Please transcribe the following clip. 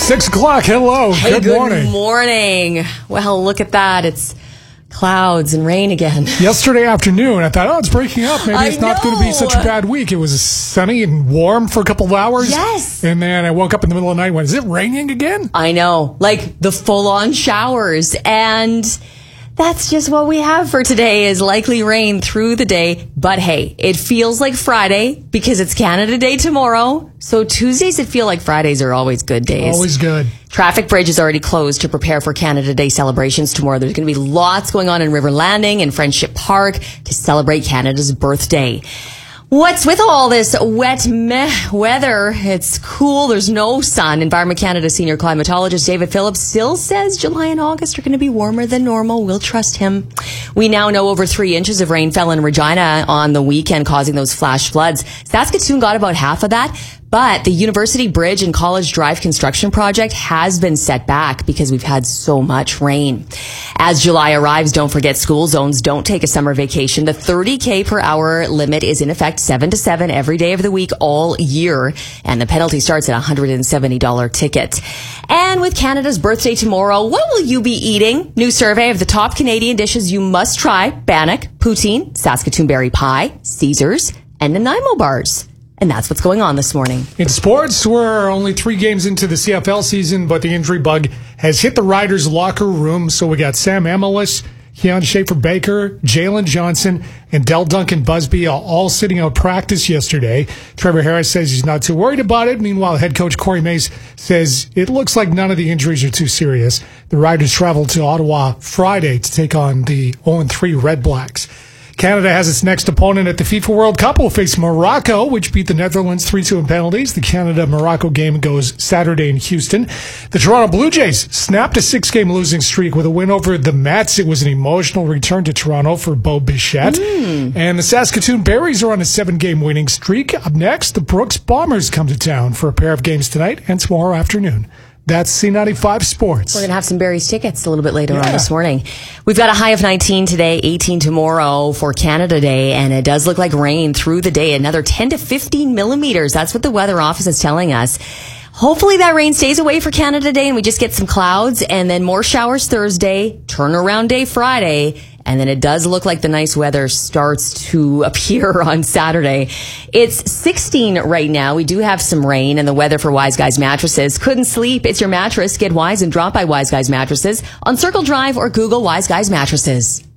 6 o'clock. Hello. Hey, good morning. Good morning. Well, look at that. It's clouds and rain again. Yesterday afternoon, I thought, it's breaking up. Maybe it's not going to be such a bad week. It was sunny and warm for a couple of hours. Yes. And then I woke up in the middle of the night and went, is it raining again? I know. Like the full-on showers. And that's just what we have for today is likely rain through the day. But hey, it feels like Friday because it's Canada Day tomorrow. So Tuesdays that feel like Fridays are always good days. Always good. Traffic Bridge is already closed to prepare for Canada Day celebrations tomorrow. There's going to be lots going on in River Landing and Friendship Park to celebrate Canada's birthday. What's with all this wet weather? It's cool. There's no sun. Environment Canada senior climatologist David Phillips still says July and August are going to be warmer than normal. We'll trust him. We now know over 3 inches of rain fell in Regina on the weekend, causing those flash floods. Saskatoon got about half of that. But the University Bridge and College Drive construction project has been set back because we've had so much rain. As July arrives, don't forget school zones. Don't take a summer vacation. The 30K per hour limit is in effect 7 to 7 every day of the week all year. And the penalty starts at $170 ticket. And with Canada's birthday tomorrow, what will you be eating? New survey of the top Canadian dishes you must try. Bannock, poutine, Saskatoon berry pie, Caesars, and Nanaimo bars. And that's what's going on this morning. In sports, we're only 3 games into the CFL season, but the injury bug has hit the Riders' locker room. So we got Sam Emilus, Keon Schaefer-Baker, Jalen Johnson, and Del Duncan Busby all sitting out practice yesterday. Trevor Harris says he's not too worried about it. Meanwhile, head coach Corey Mace says it looks like none of the injuries are too serious. The Riders travel to Ottawa Friday to take on the 0-3 Red Blacks. Canada has its next opponent at the FIFA World Cup. Will face Morocco, which beat the Netherlands 3-2 in penalties. The Canada-Morocco game goes Saturday in Houston. The Toronto Blue Jays snapped a 6-game losing streak with a win over the Mets. It was an emotional return to Toronto for Bo Bichette. And the Saskatoon Berries are on a 7-game winning streak. Up next, the Brooks Bombers come to town for a pair of games tonight and tomorrow afternoon. That's C95 Sports. We're going to have some Berries tickets a little bit later on this morning. We've got a high of 19 today, 18 tomorrow for Canada Day, and it does look like rain through the day. Another 10 to 15 millimeters. That's what the weather office is telling us. Hopefully that rain stays away for Canada Day and we just get some clouds and then more showers Thursday, turnaround day Friday, and then it does look like the nice weather starts to appear on Saturday. It's 16 right now. We do have some rain and the weather for Wise Guys mattresses. Couldn't sleep? It's your mattress. Get Wise and drop by Wise Guys mattresses on Circle Drive or Google Wise Guys mattresses.